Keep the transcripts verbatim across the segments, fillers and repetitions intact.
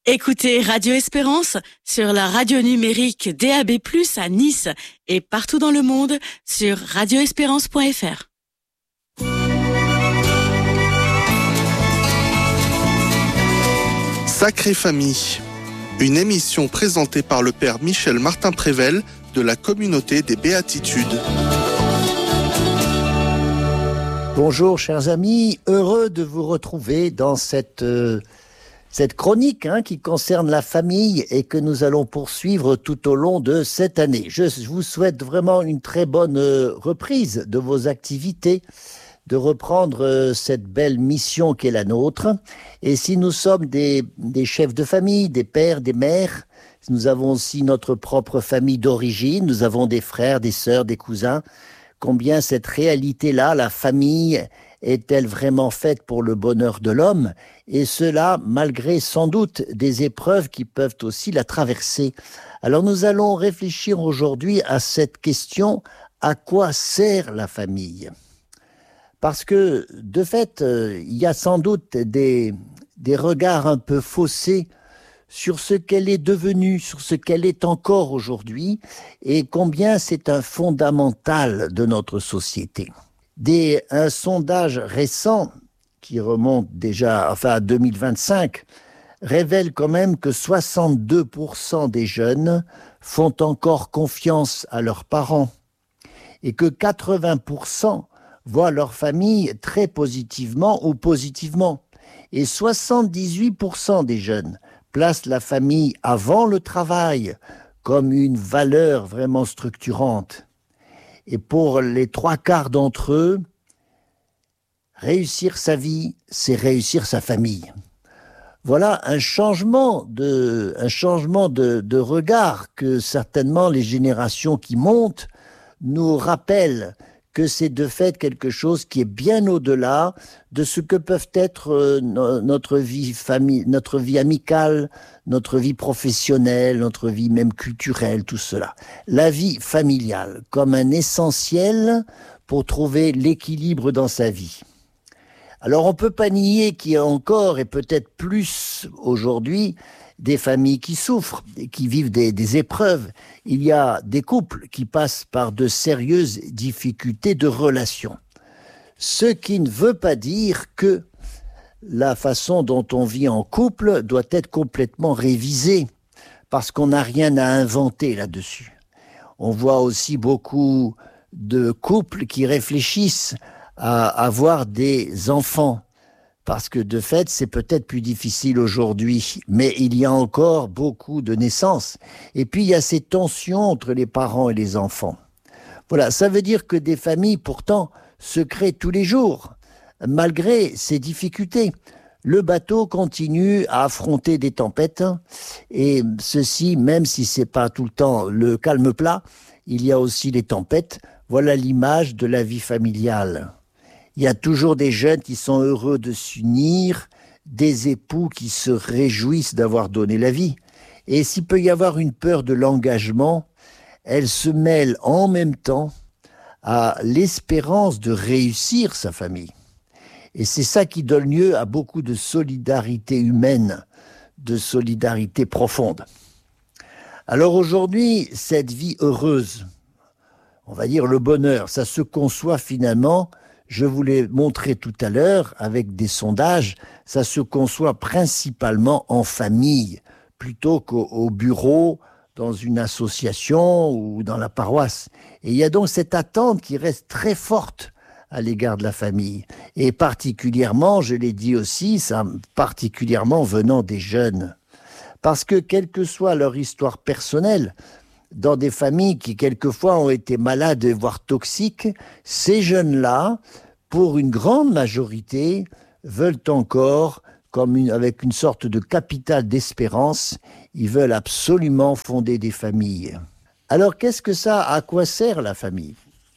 Écoutez Radio Espérance sur la radio numérique D A B plus, à Nice et partout dans le monde sur radio espérance point f r. Sacrée Famille, une émission présentée par le père Michel Martin-Prével de la communauté des Béatitudes. Bonjour chers amis, heureux de vous retrouver dans cette, euh, cette chronique hein, qui concerne la famille et que nous allons poursuivre tout au long de cette année. Je vous souhaite vraiment une très bonne euh, reprise de vos activités, de reprendre euh, cette belle mission qui est la nôtre. Et si nous sommes des, des chefs de famille, des pères, des mères, nous avons aussi notre propre famille d'origine, nous avons des frères, des sœurs, des cousins. Combien cette réalité-là, la famille, est-elle vraiment faite pour le bonheur de l'homme? Et cela, malgré sans doute des épreuves qui peuvent aussi la traverser. Alors nous allons réfléchir aujourd'hui à cette question, à quoi sert la famille? Parce que, de fait, il y a sans doute des, des regards un peu faussés sur ce qu'elle est devenue, sur ce qu'elle est encore aujourd'hui, et combien c'est un fondamental de notre société. Des, un sondage récent, qui remonte déjà enfin, à deux mille vingt-cinq, révèle quand même que soixante-deux pour cent des jeunes font encore confiance à leurs parents, et que quatre-vingts pour cent voient leur famille très positivement ou positivement, et soixante-dix-huit pour cent des jeunes place la famille avant le travail comme une valeur vraiment structurante. Et pour les trois quarts d'entre eux, réussir sa vie, c'est réussir sa famille. Voilà un changement de, un changement de, de regard que certainement les générations qui montent nous rappellent que c'est de fait quelque chose qui est bien au-delà de ce que peuvent être euh, no- notre vie famille, notre vie amicale, notre vie professionnelle, notre vie même culturelle, tout cela. La vie familiale comme un essentiel pour trouver l'équilibre dans sa vie. Alors on peut pas nier qu'il y a encore et peut-être plus aujourd'hui des familles qui souffrent, qui vivent des, des épreuves. Il y a des couples qui passent par de sérieuses difficultés de relation. Ce qui ne veut pas dire que la façon dont on vit en couple doit être complètement révisée, parce qu'on n'a rien à inventer là-dessus. On voit aussi beaucoup de couples qui réfléchissent à avoir des enfants, parce que de fait, c'est peut-être plus difficile aujourd'hui, mais il y a encore beaucoup de naissances. Et puis, il y a ces tensions entre les parents et les enfants. Voilà, ça veut dire que des familles, pourtant, se créent tous les jours, malgré ces difficultés. Le bateau continue à affronter des tempêtes, et ceci, même si c'est pas tout le temps le calme plat, il y a aussi les tempêtes. Voilà l'image de la vie familiale. Il y a toujours des jeunes qui sont heureux de s'unir, des époux qui se réjouissent d'avoir donné la vie. Et s'il peut y avoir une peur de l'engagement, elle se mêle en même temps à l'espérance de réussir sa famille. Et c'est ça qui donne lieu à beaucoup de solidarité humaine, de solidarité profonde. Alors aujourd'hui, cette vie heureuse, on va dire le bonheur, ça se conçoit finalement. Je vous l'ai montré tout à l'heure avec des sondages, ça se conçoit principalement en famille, plutôt qu'au au bureau, dans une association ou dans la paroisse. Et il y a donc cette attente qui reste très forte à l'égard de la famille. Et particulièrement, je l'ai dit aussi, ça, particulièrement venant des jeunes. Parce que quelle que soit leur histoire personnelle, dans des familles qui quelquefois ont été malades, voire toxiques, ces jeunes-là, pour une grande majorité, veulent encore, comme une, avec une sorte de capital d'espérance, ils veulent absolument fonder des familles. Alors qu'est-ce que ça, à quoi sert la famille?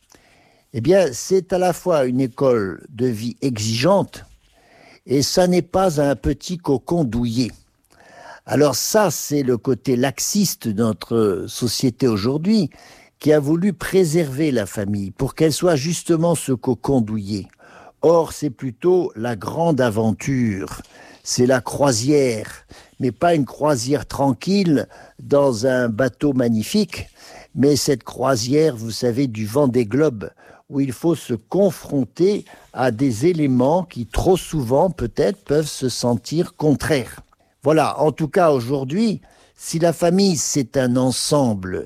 Eh bien, c'est à la fois une école de vie exigeante, et ça n'est pas un petit cocon douillet. Alors ça, c'est le côté laxiste de notre société aujourd'hui, qui a voulu préserver la famille pour qu'elle soit justement ce cocon douillet. Or, c'est plutôt la grande aventure, c'est la croisière. mais pas une croisière tranquille dans un bateau magnifique, mais cette croisière, vous savez, du Vendée Globe, où il faut se confronter à des éléments qui, trop souvent, peut-être, peuvent se sentir contraires. Voilà, en tout cas, aujourd'hui, si la famille, c'est un ensemble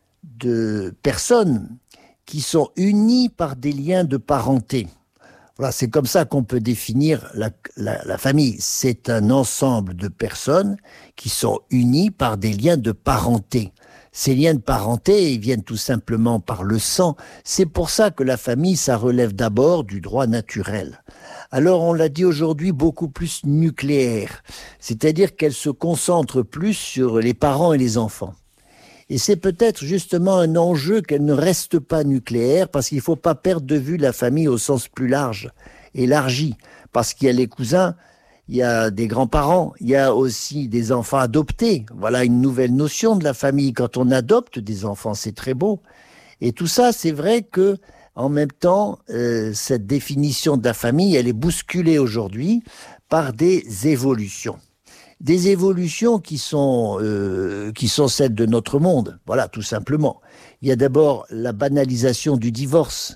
de personnes qui sont unies par des liens de parenté. Voilà, c'est comme ça qu'on peut définir la, la, la famille. C'est un ensemble de personnes qui sont unies par des liens de parenté. Ces liens de parenté, ils viennent tout simplement par le sang. C'est pour ça que la famille, ça relève d'abord du droit naturel. Alors, on l'a dit aujourd'hui, beaucoup plus nucléaire. C'est-à-dire qu'elle se concentre plus sur les parents et les enfants. Et c'est peut-être justement un enjeu qu'elle ne reste pas nucléaire, parce qu'il ne faut pas perdre de vue la famille au sens plus large, élargi. Parce qu'il y a les cousins, il y a des grands-parents, il y a aussi des enfants adoptés. Voilà une nouvelle notion de la famille. Quand on adopte des enfants, c'est très beau. Et tout ça, c'est vrai que, en même temps, euh, cette définition de la famille, elle est bousculée aujourd'hui par des évolutions. Des évolutions qui sont, euh, qui sont celles de notre monde. Voilà, tout simplement. Il y a d'abord la banalisation du divorce,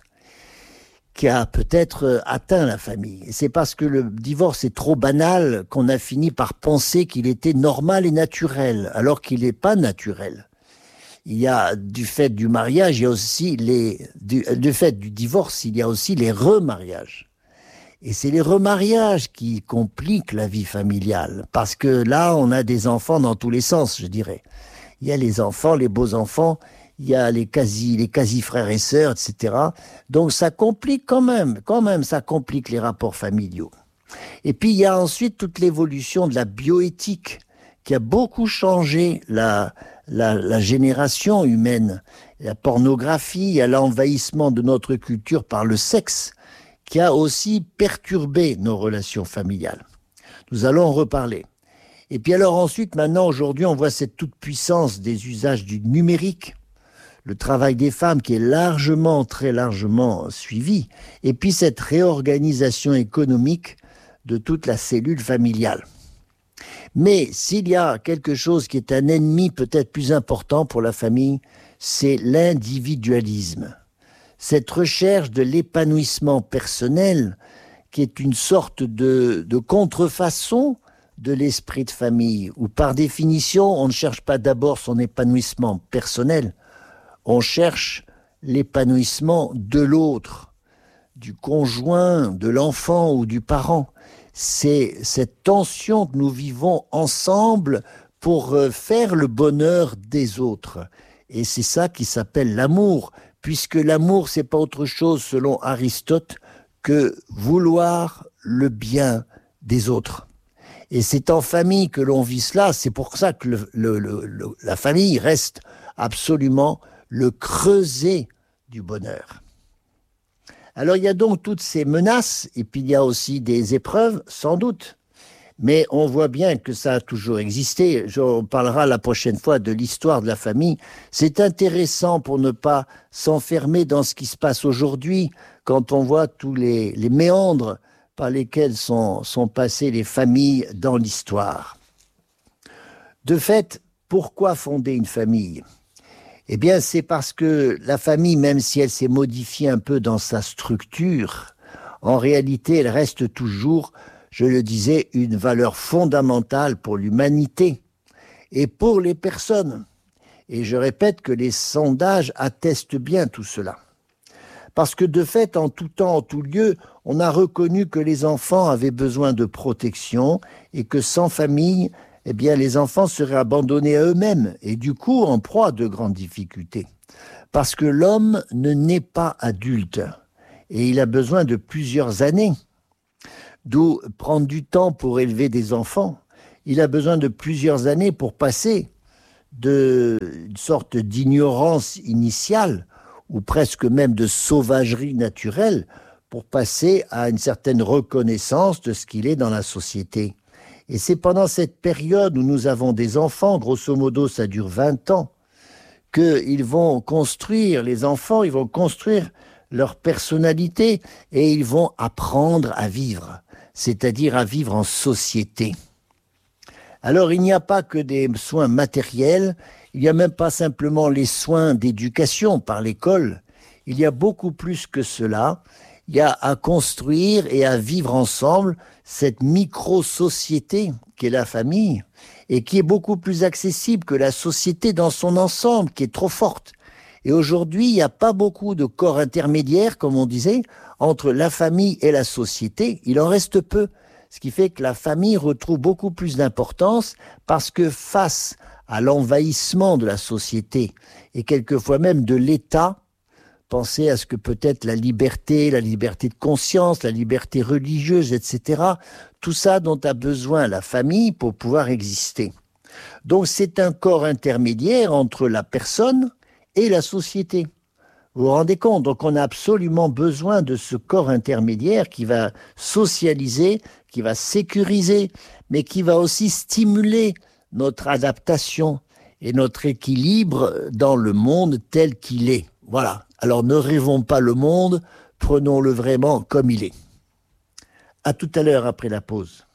qui a peut-être atteint la famille. Et c'est parce que le divorce est trop banal qu'on a fini par penser qu'il était normal et naturel, alors qu'il n'est pas naturel. Il y a, du fait du mariage, il y a aussi les, du, du fait du divorce, il y a aussi les remariages. Et c'est les remariages qui compliquent la vie familiale. Parce que là, on a des enfants dans tous les sens, je dirais. Il y a les enfants, les beaux enfants, il y a les quasi, les quasi frères et sœurs, et cetera. Donc ça complique quand même, quand même, ça complique les rapports familiaux. Et puis il y a ensuite toute l'évolution de la bioéthique qui a beaucoup changé la, la, la génération humaine. La pornographie, il y a l'envahissement de notre culture par le sexe qui a aussi perturbé nos relations familiales. Nous allons en reparler. Et puis alors ensuite, maintenant, aujourd'hui, on voit cette toute-puissance des usages du numérique, le travail des femmes qui est largement, très largement suivi, et puis cette réorganisation économique de toute la cellule familiale. Mais s'il y a quelque chose qui est un ennemi peut-être plus important pour la famille, c'est l'individualisme. Cette recherche de l'épanouissement personnel qui est une sorte de, de contrefaçon de l'esprit de famille, où par définition, on ne cherche pas d'abord son épanouissement personnel, on cherche l'épanouissement de l'autre, du conjoint, de l'enfant ou du parent. C'est cette tension que nous vivons ensemble pour faire le bonheur des autres. Et c'est ça qui s'appelle l'amour, puisque l'amour, c'est pas autre chose, selon Aristote, que vouloir le bien des autres. Et c'est en famille que l'on vit cela, c'est pour ça que le, le, le, la famille reste absolument le creuset du bonheur. Alors il y a donc toutes ces menaces, et puis il y a aussi des épreuves, sans doute. Mais on voit bien que ça a toujours existé. On parlera la prochaine fois de l'histoire de la famille. C'est intéressant pour ne pas s'enfermer dans ce qui se passe aujourd'hui, quand on voit tous les, les méandres par lesquels sont, sont passées les familles dans l'histoire. De fait, pourquoi fonder une famille ? Eh bien, c'est parce que la famille, même si elle s'est modifiée un peu dans sa structure, en réalité, elle reste toujours, je le disais, une valeur fondamentale pour l'humanité et pour les personnes. Et je répète que les sondages attestent bien tout cela. Parce que de fait, en tout temps, en tout lieu, on a reconnu que les enfants avaient besoin de protection et que sans famille, eh bien, les enfants seraient abandonnés à eux-mêmes et du coup en proie à de grandes difficultés. Parce que l'homme ne naît pas adulte et il a besoin de plusieurs années. D'où prendre du temps pour élever des enfants. Il a besoin de plusieurs années pour passer d'une sorte d'ignorance initiale ou presque même de sauvagerie naturelle pour passer à une certaine reconnaissance de ce qu'il est dans la société. Et c'est pendant cette période où nous avons des enfants, grosso modo ça dure vingt ans, qu'ils vont construire, les enfants, ils vont construire leur personnalité et ils vont apprendre à vivre, c'est-à-dire à vivre en société. Alors, il n'y a pas que des soins matériels, il n'y a même pas simplement les soins d'éducation par l'école, il y a beaucoup plus que cela. Il y a à construire et à vivre ensemble cette micro-société qu'est la famille et qui est beaucoup plus accessible que la société dans son ensemble, qui est trop forte. Et aujourd'hui, il n'y a pas beaucoup de corps intermédiaires, comme on disait, entre la famille et la société. Il en reste peu. Ce qui fait que la famille retrouve beaucoup plus d'importance parce que face à l'envahissement de la société et quelquefois même de l'État, pensez à ce que peut-être la liberté, la liberté de conscience, la liberté religieuse, et cetera, tout ça dont a besoin la famille pour pouvoir exister. Donc c'est un corps intermédiaire entre la personne et la société. Vous vous rendez compte? Donc on a absolument besoin de ce corps intermédiaire qui va socialiser, qui va sécuriser, mais qui va aussi stimuler notre adaptation et notre équilibre dans le monde tel qu'il est. Voilà. Alors ne rêvons pas le monde, prenons-le vraiment comme il est. À tout à l'heure après la pause.